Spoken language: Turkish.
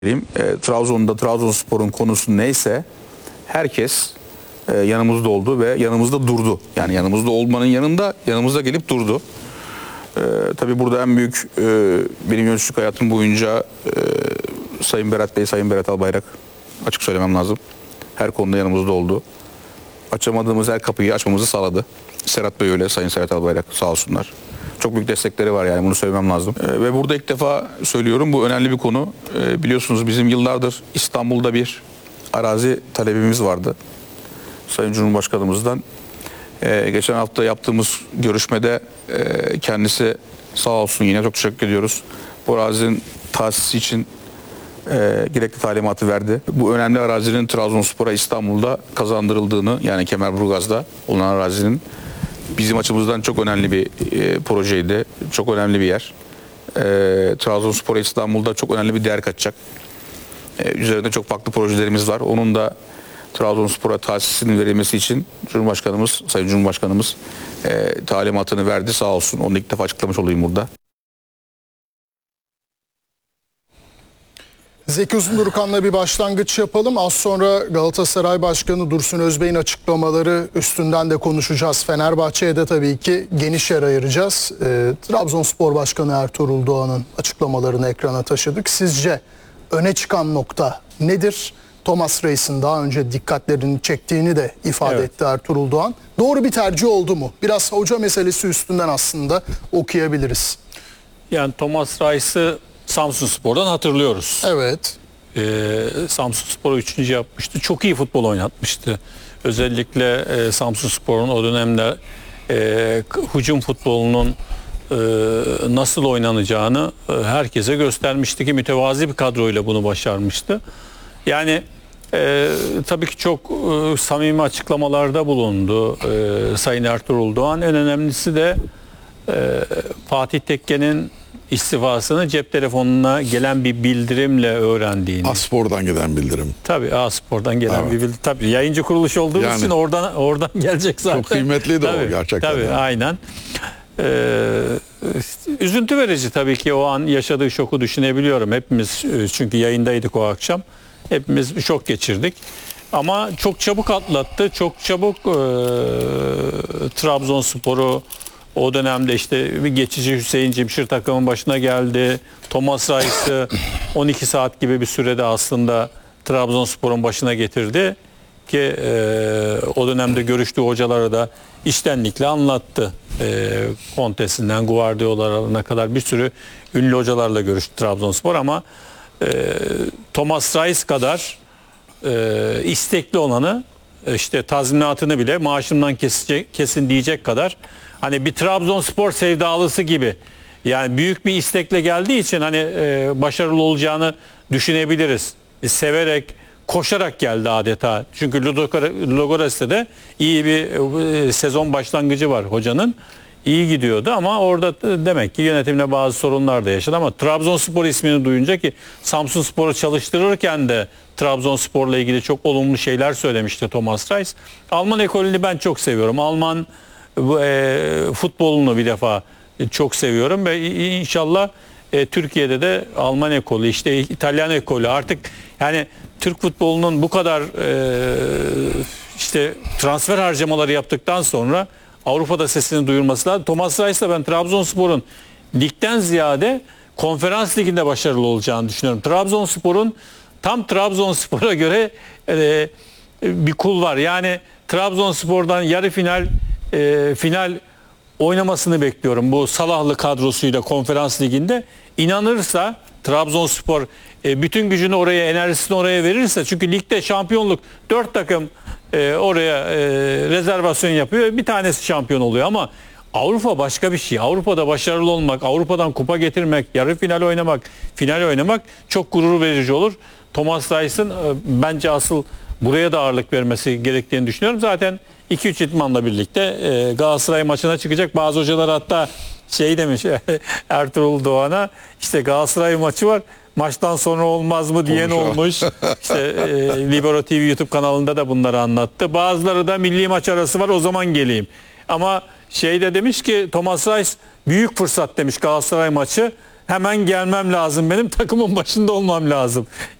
Trabzon'da Trabzonspor'un konusu neyse herkes yanımızda oldu ve yanımızda durdu. Yani yanımızda olmanın yanında yanımızda gelip durdu. Tabii burada en büyük benim yöneticilik hayatım boyunca Sayın Berat Bey, Sayın Berat Albayrak, açık söylemem lazım. Her konuda yanımızda oldu. Açamadığımız her kapıyı açmamızı sağladı. Serhat Bey öyle, Sayın Serhat Albayrak sağ olsunlar. Çok büyük destekleri var, yani bunu söylemem lazım. Ve burada ilk defa söylüyorum, bu önemli bir konu. Biliyorsunuz bizim yıllardır İstanbul'da bir arazi talebimiz vardı. Sayın Cumhurbaşkanımızdan. Geçen hafta yaptığımız görüşmede kendisi sağ olsun, yine çok teşekkür ediyoruz. Bu arazinin tahsisi için gerekli talimatı verdi. Bu önemli arazinin Trabzonspor'a İstanbul'da kazandırıldığını, yani Kemerburgaz'da olan arazinin bizim açımızdan çok önemli bir projeydi. Çok önemli bir yer. Trabzonspor'a İstanbul'da çok önemli bir değer katacak. Üzerinde çok farklı projelerimiz var. Onun da Trabzonspor'a tahsisinin verilmesi için Cumhurbaşkanımız, Sayın Cumhurbaşkanımız talimatını verdi, sağ olsun. Onu ilk defa açıklamış olayım burada. Zeki Uzundurkan'la bir başlangıç yapalım. Az sonra Galatasaray Başkanı Dursun Özbey'in açıklamaları üstünden de konuşacağız. Fenerbahçe'ye de tabii ki geniş yer ayıracağız. Trabzonspor Başkanı Ertuğrul Doğan'ın açıklamalarını ekrana taşıdık. Sizce öne çıkan nokta nedir? Thomas Reis'in daha önce dikkatlerini çektiğini de ifade etti Ertuğrul Doğan. Doğru bir tercih oldu mu? Biraz hoca meselesi üstünden aslında okuyabiliriz. Yani Thomas Reis'i Samsunspor'dan hatırlıyoruz. Evet. Samsunspor'u 3. yapmıştı. Çok iyi futbol oynatmıştı. Özellikle Samsunspor'un o dönemde hücum futbolunun nasıl oynanacağını herkese göstermişti ki mütevazi bir kadroyla bunu başarmıştı. Yani tabii ki çok samimi açıklamalarda bulundu Sayın Ertuğrul Doğan. En önemlisi de Fatih Tekke'nin istifasını cep telefonuna gelen bir bildirimle öğrendiğini. Aspor'dan gelen bildirim. Tabii Aspor'dan gelen bir bildirim. Tabii yayıncı kuruluş olduğumuz için oradan gelecek zaten. Çok kıymetliydi tabii, o gerçekten. Tabii aynen. Üzüntü verici tabii ki, o an yaşadığı şoku düşünebiliyorum. Hepimiz, çünkü yayındaydık o akşam. Hepimiz bir şok geçirdik. Ama çok çabuk atlattı. Çok çabuk Trabzonspor'u, o dönemde işte bir geçici Hüseyin Cimşir takımın başına geldi. Thomas Reis'i 12 saat gibi bir sürede aslında Trabzonspor'un başına getirdi ki o dönemde görüştüğü hocalara da içtenlikle anlattı. Kontesinden Guardiola'larına kadar bir sürü ünlü hocalarla görüştü Trabzonspor, ama Thomas Reis kadar istekli olanı, işte tazminatını bile maaşımdan kesin diyecek kadar, hani bir Trabzonspor sevdalısı gibi, yani büyük bir istekle geldiği için hani başarılı olacağını düşünebiliriz. Severek, koşarak geldi adeta. Çünkü Ludogorets'te de iyi bir sezon başlangıcı var hocanın. İyi gidiyordu ama orada demek ki yönetimle bazı sorunlar da yaşadı, ama Trabzonspor ismini duyunca, ki Samsunspor'u çalıştırırken de Trabzonspor'la ilgili çok olumlu şeyler söylemişti Thomas Reis. Alman ekolünü ben çok seviyorum. Alman futbolunu bir defa çok seviyorum ve inşallah Türkiye'de de Alman ekolü, işte İtalyan ekolü, artık yani Türk futbolunun bu kadar işte transfer harcamaları yaptıktan sonra Avrupa'da sesini duyurması lazım. Thomas Reis'le ben Trabzonspor'un ligden ziyade konferans liginde başarılı olacağını düşünüyorum. Trabzonspor'un tam Trabzonspor'a göre bir kul var. Yani Trabzonspor'dan yarı final, final oynamasını bekliyorum bu Salahlı kadrosuyla konferans liginde. İnanırsa Trabzonspor bütün gücünü oraya, enerjisini oraya verirse, çünkü ligde şampiyonluk 4 takım oraya rezervasyon yapıyor. Bir tanesi şampiyon oluyor, ama Avrupa başka bir şey. Avrupa'da başarılı olmak, Avrupa'dan kupa getirmek, yarı final oynamak, final oynamak çok gurur verici olur. Thomas Reis'in bence asıl buraya da ağırlık vermesi gerektiğini düşünüyorum. Zaten 2-3 idmanla birlikte Galatasaray maçına çıkacak. Bazı hocalar hatta şey demiş Ertuğrul Doğan'a, işte Galatasaray maçı var, maçtan sonra olmaz mı diyen olmuş. İşte Libero TV YouTube kanalında da bunları anlattı. Bazıları da milli maç arası var, o zaman geleyim. Ama şey de demiş ki Thomas Reis, büyük fırsat demiş Galatasaray maçı. hemen gelmem lazım. Benim takımın başında olmam lazım.